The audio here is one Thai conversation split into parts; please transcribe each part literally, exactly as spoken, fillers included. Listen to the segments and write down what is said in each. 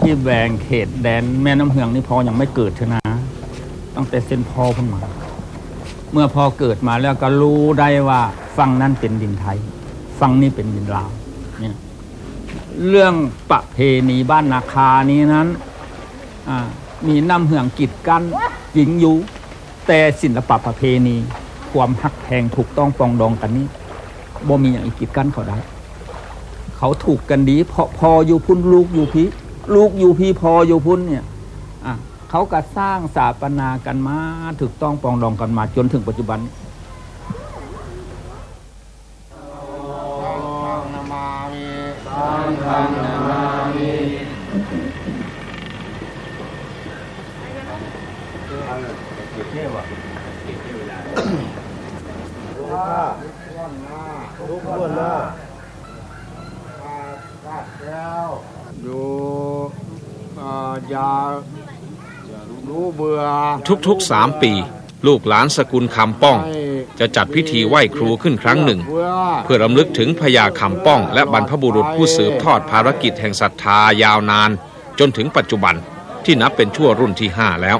ที่แบ่งเขตแดนแม่น้ำเหืองนี่พอยังไม่เกิดเถอะนะตั้งแต่เส้นพ่อขึ้นมาเมื่อพอเกิดมาแล้วก็รู้ได้ว่าฝั่งนั้นเป็นดินไทยฝั่งนี้เป็นดินลาวเนี่ยเรื่องประเพณีบ้านนาคานี้นั้นมีน้ำเหืองกีดกันหญิงอยู่แต่ศิลปะประเพณีความหักแพงถูกต้องปองดองกันนี้บ่มีอย่างอีกกีดกันเขาได้เขาถูกกันดีเพราะพออยู่พุ่นลูกอยู่พี่ลูกอยู่พี่พออยู่พุ่นเนี่ยอ่ะเขาก็สร้างสถาปนากันมาถูกต้องปองดองกันมาจนถึงปัจจุบันทุกๆสามปีลูกหลานสกุลคำป้องจะจัดพิธีไหว้ครูขึ้นครั้งหนึ่งเพื่อรำลึกถึงพญาคำป้องและบรรพบุรุษผู้สืบทอดภารกิจแห่งศรัทธายาวนานจนถึงปัจจุบันที่นับเป็นชั่วรุ่นที่ห้าแล้ว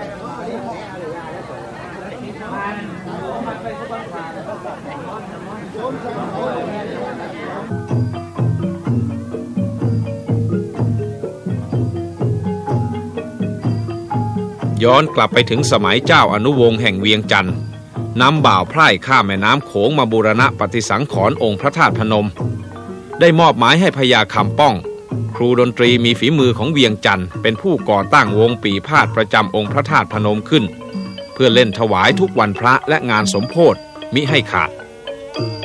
ย้อนกลับไปถึงสมัยเจ้าอนุวงศ์แห่งเวียงจันทร์นำบ่าวไพร่ข้ามแม่น้ำโขงมาบูรณะปฏิสังขรณ์องค์พระธาตุพนมได้มอบหมายให้พญาคำป้องครูดนตรีมีฝีมือของเวียงจันทร์เป็นผู้ก่อตั้งวงปี่พาทย์ประจำองค์พระธาตุพนมขึ้นเพื่อเล่นถวายทุกวันพระและงานสมโภชมิให้ขาด